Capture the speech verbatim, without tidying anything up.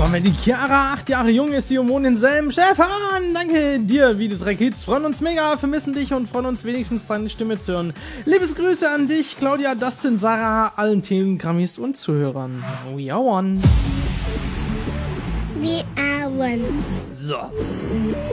Wenn die Chiara acht Jahre jung ist, sie und wohnt in Selm. Stefan, danke dir, wie du drei Kids. Freuen uns mega, vermissen dich und freuen uns wenigstens deine Stimme zu hören. Liebesgrüße an dich, Claudia, Dustin, Sarah, allen Telegrammis und Zuhörern. We are one. We are one. So.